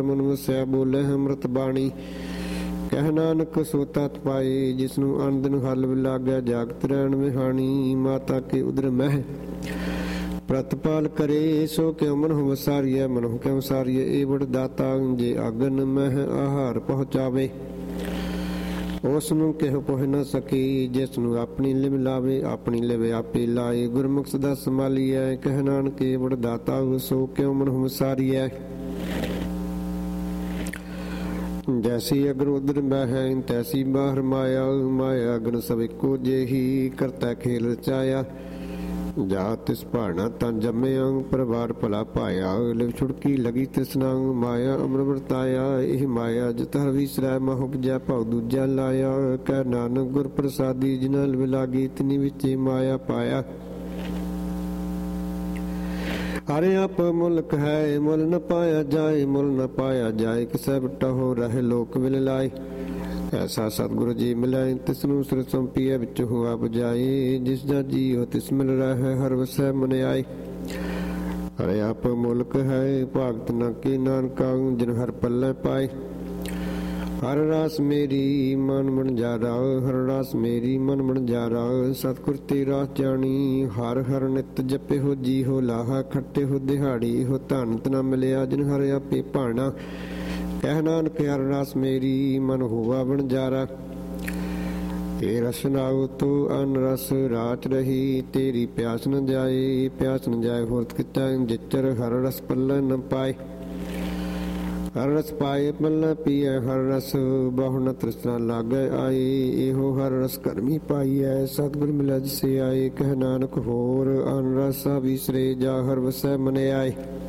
ਮਨ ਵਸਿਆ ਬੋਲੇ ਅੰਮ੍ਰਿਤ ਬਾਣੀ। ਕਹਿ ਨਾਨਕ ਸੋ ਤਤ ਪਾਏ, ਜਿਸਨੂੰ ਅਨ ਦਿਨ ਹਲ ਲਾਗਿਆ ਜਾਗਤ ਰਹਿਣ ਵਿਹਾਣੀ। ਮਾਤਾ ਕੇ ਉਦਰ ਮਹਿ ਪ੍ਰਤਪਾਲ ਕਰੇ, ਸੋ ਕਿਉ ਮਨਹੁ ਵਸਾਰੀਐ ਮਨਹੁ ਕਿਉ ਸਾਰੀਐ। ਇਹ ਬੜ ਦਾਤਾ ਜੇ ਆਗਨ ਮਹਿ ਆਹਾਰ ਪਹੁੰਚਾਵੇ, ਉਸ ਨੂੰ ਕਿਹ ਪੁੱਛ ਨਾ ਸਕੀ। ਜਿਸ ਨੂੰ ਆਪਣੀ ਲਿਵ ਲਾਵੇ ਆਪਣੀ ਲਿਵ ਆਪੇ ਲਾਏ। ਗੁਰਮੁਖ ਸਦਾ ਸੰਭਾਲੀਐ, ਕਹਿ ਨਾਨਕ ਇਹ ਬੜ ਦਾਤਾ ਸੋ ਕਿਉ ਮਨਹੁ ਵਸਾਰੀਐ। ਜੈਸੀ ਅਗਨ ਉਦਰ ਬਹਿ ਤੈਸੀ ਬਾਹਰ ਮਾਇਆ। ਮਾਇਆ ਅਗਨ ਸਭ ਇੱਕੋ ਜਿਹੀ, ਕਰਤਾ ਖੇਲ ਰਚਾਇਆ। ਜਾ ਤਿਸ ਭਾਣਾ ਤਾਂ ਜੰਮਿਆ, ਪਰਿਵਾਰ ਭਲਾ ਪਾਇਆ। ਲਿਵ ਛੁੜਕੀ ਲਗੀ ਤ੍ਰਿਸ਼ਨਾ, ਮਾਇਆ ਅਮਰ ਵਰਤਾਇਆ। ਇਹ ਮਾਇਆ ਜਿਤ ਹਰ ਵਿਸਰੈ ਮਹੁ ਉਪਜੈ ਭਉ ਦੂਜਾ ਲਾਇਆ। ਕਹਿ ਨਾਨਕ ਗੁਰ ਪ੍ਰਸਾਦੀ ਜਿਨ੍ਹਾਂ ਲਿਵ ਲਾਗੀ, ਤਿਨੀ ਵਿਚੇ ਮਾਇਆ ਪਾਇਆ। ਹਰਿ ਆਪ ਮੁਲਕ ਹੈ ਮੁੱਲ ਨ ਪਾਇਆ ਜਾਏ, ਮੁੱਲ ਨ ਪਾਇਆ ਜਾਏ। ਕਿਸੈ ਬਟਾ ਹੋ ਰਹੇ ਲੋਕ ਵਿਲ ਲਾਏ। ਐਸਾ ਸਤਿਗੁਰੂ ਜੀ ਮਿਲੈ, ਤਿਸਨੂੰ ਸਿਰ ਸੰਪੀਐ ਵਿੱਚ ਹੋਆ ਬੁਝਾਏ। ਜਿਸ ਦਾ ਜੀਉ ਤਿਸ ਮਿਲ ਰਹਿ ਹਰ ਵਸੈ ਮਨ ਆਏ। ਹਰਿ ਆਪ ਮੁਲਕ ਹੈ ਭਾਗਤ ਨ ਕੀ ਨਾਨਕਾ, ਜਿਨ ਹਰ ਪੱਲੇ ਪਾਏ। ਹਰ ਰਾਸ ਮੇਰੀ ਮਨ ਮਨਜਾਰਾ, ਹਰ ਰਾਸ ਮੇਰੀ ਮਨ ਮਨਜਾਰਾ। ਸਤਿਗੁਰ ਤੇ ਰਾਸ ਜਾਣੀ, ਹਰ ਹਰ ਨਿਤ ਜਪੇ ਹੋ ਜੀ ਹੋ ਲਾਹਾ। ਖੱਟੇ ਹੋ ਦਿਹਾੜੀ ਹੋ ਧਨ ਨ ਮਿਲਿਆ, ਜਿਨ ਹਰ ਆਪੇ ਭਾਣਾ। ਕਹਿ ਨਾਨਕ ਹਰ ਰਾਸ ਮੇਰੀ ਮਨ ਹੋਵਾ ਵਣਜਾਰਾ। ਤੇ ਰਸ ਨਾਉ ਤੂੰ ਅਨ ਰਸ ਰਾਚ ਰਹੀ, ਤੇਰੀ ਪਿਆਸ ਨ ਜਾਏ ਪਿਆਸ ਨ ਜਾਏ। ਹੋਰਤ ਕਿਤਾ ਜਿਚਰ ਹਰ ਰਸ ਪੱਲੇ ਨ ਪਾਏ। ਹਰ ਰਸ ਪਾਏ ਪੱਲੇ ਪੀਐ ਹਰ ਰਸ, ਬਹੁ ਨ ਤ੍ਰਿਸ਼ਨਾ ਲਾਗੈ ਆਏ। ਇਹੋ ਹਰ ਰਸ ਕਰਮੀ ਪਾਈਐ, ਸਤਿਗੁਰ ਮਿਲੈ ਜਿਸੇ ਆਏ। ਕਹਿ ਨਾਨਕ ਹੋਰ ਅਨ ਰਸ ਵਿਸਰੇ, ਜਾ ਹਰ ਵਸੈ ਮਨ ਆਏ।